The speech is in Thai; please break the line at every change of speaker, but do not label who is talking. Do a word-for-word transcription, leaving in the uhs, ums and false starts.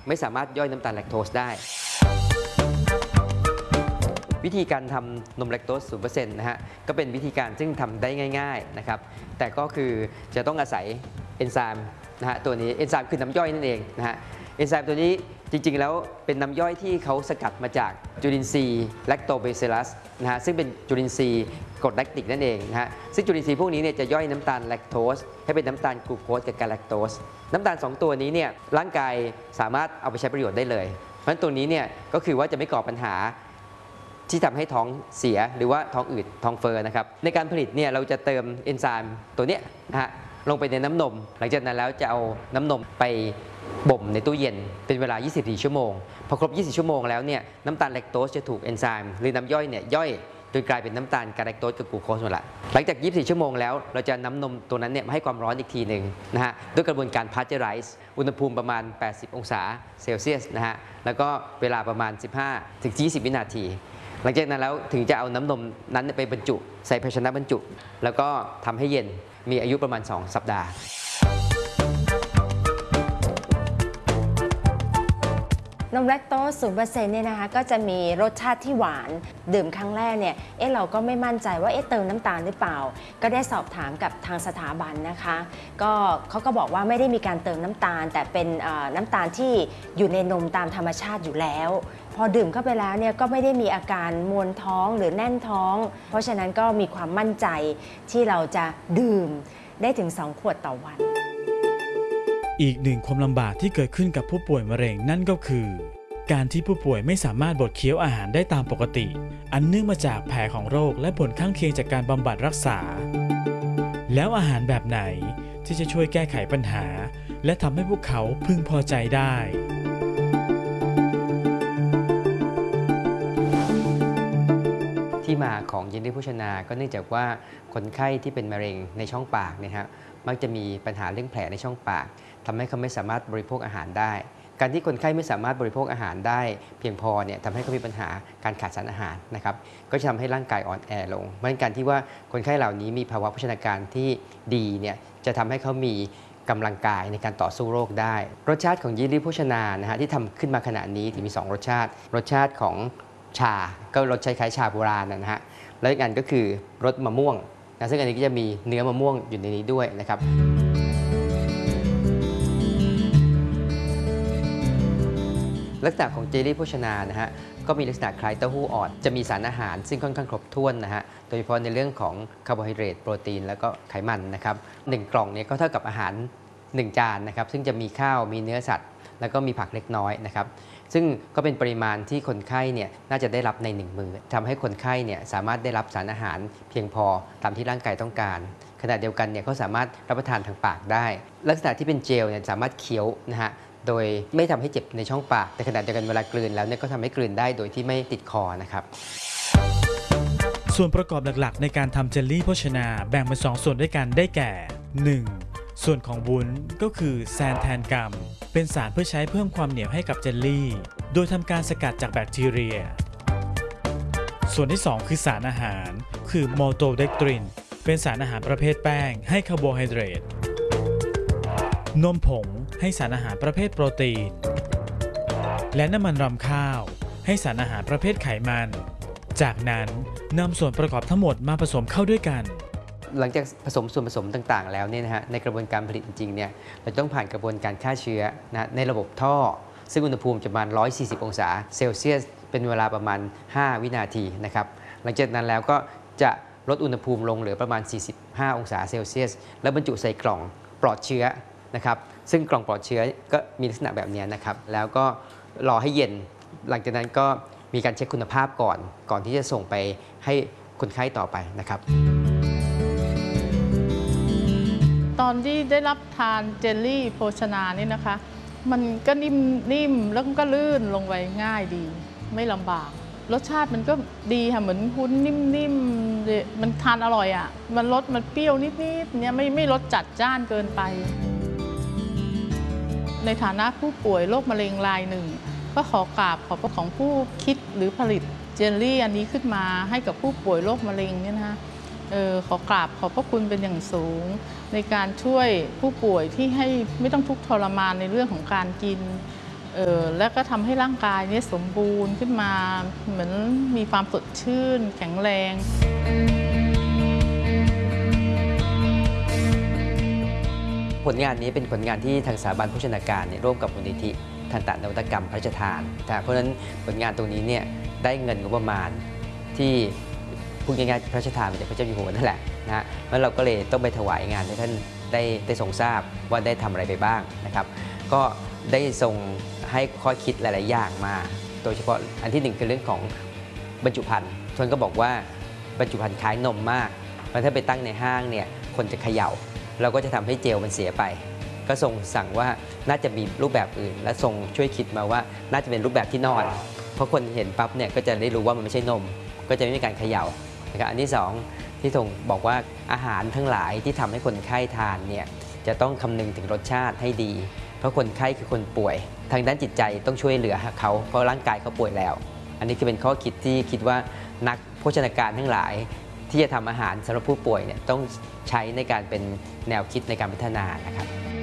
ไม่สามารถย่อยน้ำตาลแลคโตสได้วิธีการทำนมแลคโตส ศูนย์เปอร์เซ็นต์ นะฮะก็เป็นวิธีการซึ่งทำได้ง่ายๆนะครับแต่ก็คือจะต้องอาศัยเอนไซม์นะฮะตัวนี้เอนไซม์คือน้ำย่อยนั่นเองนะฮะเอนไซม์ตัวนี้จริงๆแล้วเป็นน้ำย่อยที่เขาสกัดมาจากจุลินทรีย์แลคโตเบซิลลัสนะฮะซึ่งเป็นจุลินทรีย์กรดแลคติกนั่นเองนะฮะซึ่งจุลินทรีย์พวกนี้เนี่ยจะย่อยน้ำตาลแลคโตสให้เป็นน้ำตาลกลูโคสกับกาแลคโตสน้ำตาลสองตัวนี้เนี่ยร่างกายสามารถเอาไปใช้ประโยชน์ได้เลยเพราะฉะนั้นตัวนี้เนี่ยก็คือว่าจะไม่ก่อปัญหาที่ทำให้ท้องเสียหรือว่าท้องอืดท้องเฟ้อนะครับในการผลิตเนี่ยเราจะเติมเอนไซม์ตัวเนี้ยนะฮะลงไปในน้ำนมหลังจากนั้นแล้วจะเอาน้ำนมไปบ่มในตู้เย็นเป็นเวลายี่สิบสี่ชั่วโมงพอครบยี่สิบชั่วโมงแล้วเนี่ยน้ำตาลแลคโตสจะถูกเอนไซม์หรือน้ำย่อยเนี่ยย่อยจนกลายเป็นน้ำตาลกาแลคโตสกับกลูโคสหมดละหลังจากยี่สิบสี่ชั่วโมงแล้วเราจะน้ำนมตัวนั้นเนี่ยมาให้ความร้อนอีกทีหนึ่งนะฮะด้วยกระบวนการพาสเจอไรซ์อุณหภูมิประมาณแปดสิบองศาเซลเซียสนะฮะแล้วก็เวลาประมาณสิบห้าถึงยี่สิบวินาทีหลังจากนั้นแล้วถึงจะเอาน้ำนมนั้นไปบรรจุใส่ภาชนะบรรจุแล้วก็ทำให้เย็นมีอายุประมาณสองสัปดาห์
นมแลคโตส ศูนย์เปอร์เซ็นต์ เนี่ยนะคะก็จะมีรสชาติที่หวานดื่มครั้งแรกเนี่ยเอ๊ะเราก็ไม่มั่นใจว่าเอ๊ะเติมน้ำตาลหรือเปล่าก็ได้สอบถามกับทางสถาบันนะคะก็เขาก็บอกว่าไม่ได้มีการเติมน้ำตาลแต่เป็นน้ำตาลที่อยู่ในนมตามธรรมชาติอยู่แล้วพอดื่มเข้าไปแล้วเนี่ยก็ไม่ได้มีอาการมวนท้องหรือแน่นท้องเพราะฉะนั้นก็มีความมั่นใจที่เราจะดื่มได้ถึงสองขวดต่อวัน
อีกหนึ่งความลำบากที่เกิดขึ้นกับผู้ป่วยมะเร็งนั่นก็คือการที่ผู้ป่วยไม่สามารถบดเคี้ยวอาหารได้ตามปกติอันเนื่องมาจากแผลของโรคและผลข้างเคียงจากการบำบัดรักษาแล้วอาหารแบบไหนที่จะช่วยแก้ไขปัญหาและทำให้พวกเขาพึงพอใจได้
ที่มาของเยลลี่โภชนาก็เนื่องจากว่าคนไข้ที่เป็นมะเร็งในช่องปากเนี่ยฮะมักจะมีปัญหาเรื่องแผลในช่องปากทำให้เขาไม่สามารถบริโภคอาหารได้การที่คนไข้ไม่สามารถบริโภคอาหารได้เพียงพอเนี่ยทำให้เขามีปัญหาการขาดสารอาหารนะครับก็จะทำให้ร่างกายอ่อนแอลงเพราะฉะนั้นการที่ว่าคนไข้เหล่านี้มีภาวะโภชนาการที่ดีเนี่ยจะทำให้เขามีกำลังกายในการต่อสู้โรคได้รสชาติของเยลลี่โภชนานะฮะที่ทำขึ้นมาขณะนี้มีสองรสชาติรสชาติของชาก็รสคล้ายๆชาโบราณนะฮะแล้วอีกอันก็คือรสมะม่วงนะซึ่งอันนี้ก็จะมีเนื้อมะม่วงอยู่ในนี้ด้วยนะครับลักษณะของเจลลี่โภชนานะฮะก็มีลักษณะคล้ายเต้าหู้อ่อนจะมีสารอาหารซึ่งค่อนข้างครบถ้วนนะฮะโดยเฉพาะในเรื่องของคาร์โบไฮเดรตโปรตีนแล้วก็ไขมันนะครับหนึ่งกล่องนี้ก็เท่ากับอาหารหนึ่งจานนะครับซึ่งจะมีข้าวมีเนื้อสัตว์แล้วก็มีผักเล็กน้อยนะครับซึ่งก็เป็นปริมาณที่คนไข้เนี่ยน่าจะได้รับในหนึ่งมื้อทำให้คนไข้เนี่ยสามารถได้รับสารอาหารเพียงพอตามที่ร่างกายต้องการขณะเดียวกันเนี่ยเขาสามารถรับประทานทางปากได้ลักษณะที่เป็นเจลเนี่ยสามารถเคี้ยวนะฮะโดยไม่ทำให้เจ็บในช่องปากแต่ขณะเดียวกันเวลากลืนแล้วเนี่ยก็ทำให้กลืนได้โดยที่ไม่ติดคอนะครับ
ส่วนประกอบหลักๆในการทำเจลลี่โภชนาแบ่งเป็นสองส่วนด้วยกันได้แก่ หนึ่ง ส่วนของวุ้นก็คือแซนแทนกัมเป็นสารเพื่อใช้เพิ่มความเหนียวให้กับเจลลี่โดยทำการสกัดจากแบคทีเรียส่วนที่สองคือสารอาหารคือโมโตเดกตรินเป็นสารอาหารประเภทแป้งให้คาร์โบไฮเดรตนมผงให้สารอาหารประเภทโปรตีนและน้ำมันรำข้าวให้สารอาหารประเภทไขมันจากนั้นนำส่วนประกอบทั้งหมดมาผสมเข้าด้วยกัน
หลังจากผสมส่วนผสมต่างๆแล้วเนี่ยนะฮะในกระบวนการผลิตจริงๆเนี่ยเราต้องผ่านกระบวนการฆ่าเชื้อนะในระบบท่อซึ่งอุณหภูมิจะประมาณหนึ่งร้อยสี่สิบองศาเซลเซียสเป็นเวลาประมาณห้าวินาทีนะครับหลังจากนั้นแล้วก็จะลดอุณหภูมิลงเหลือประมาณสี่สิบห้าองศาเซลเซียสแล้วบรรจุใส่กล่องปลอดเชื้อนะครับซึ่งกล่องปลอดเชื้อก็มีลักษณะแบบนี้นะครับแล้วก็รอให้เย็นหลังจากนั้นก็มีการเช็คคุณภาพก่อนก่อนที่จะส่งไปให้คนไข้ต่อไปนะครับ
ตอนที่ได้รับทานเจลลี่โภชนานี่นะคะมันก็นิ่มนิ่มแล้วก็ลื่นลงไปง่ายดีไม่ลำบากรสชาติมันก็ดีค่ะเหมือนวุ้นนิ่มๆมันทานอร่อยอ่ะมันรสมันเปรี้ยวนิดๆเนี่ยไม่ไม่รสจัดจ้านเกินไปในฐานะผู้ป่วยโรคมะเร็งรายหนึ่งก็ขอกราบขอบพระของผู้คิดหรือผลิตเจลลี่อันนี้ขึ้นมาให้กับผู้ป่วยโรคมะเร็งเนี่ยนะคะเออขอกราบขอบพระคุณเป็นอย่างสูงในการช่วยผู้ป่วยที่ให้ไม่ต้องทุกข์ทรมานในเรื่องของการกินเเออแล้วก็ทำให้ร่างกายนี้สมบูรณ์ขึ้นมาเหมือนมีความสดชื่นแข็งแรง
ผลงานนี้เป็นผลงานที่ทางสถาบันโภชนาการเนี่ยร่วมกับมูลนิธิทันตนวัตกรรมพระราชทานเพราะฉะนั้นผลงานตรงนี้เนี่ยได้เงินงบประมาณที่พูดง่ายๆพระราชทานมาจากพระเจ้าอยู่หัวนั่นแหละนะฮะแล้วเราก็เลยต้องไปถวายงานให้ท่านได้ได้ทรงทราบว่าได้ทำอะไรไปบ้างนะครับก็ได้ทรงให้ข้อคิดหลายๆอย่างมาโดยเฉพาะอันที่หนึ่งคือเรื่องของบรรจุภัณฑ์ท่านก็บอกว่าบรรจุภัณฑ์คล้ายนมมากเพราะถ้าไปตั้งในห้างเนี่ยคนจะเขย่าเราก็จะทำให้เจลมันเสียไปก็ทรงสั่งว่าน่าจะมีรูปแบบอื่นและทรงช่วยคิดมาว่าน่าจะเป็นรูปแบบที่นอนเพราะคนเห็นปั๊บเนี่ยก็จะได้รู้ว่ามันไม่ใช่นมก็จะไม่มีการเขย่านะครับอันที่สองที่ทรงบอกว่าอาหารทั้งหลายที่ทำให้คนไข้ทานเนี่ยจะต้องคำนึงถึงรสชาติให้ดีเพราะคนไข้คือคนป่วยทางด้านจิตใจต้องช่วยเหลือเขาเพราะร่างกายเขาป่วยแล้วอันนี้คือเป็นข้อคิดที่คิดว่านักโภชนาการทั้งหลายที่จะทำอาหารสำหรับผู้ป่วยเนี่ยต้องใช้ในการเป็นแนวคิดในการพัฒนานะครับ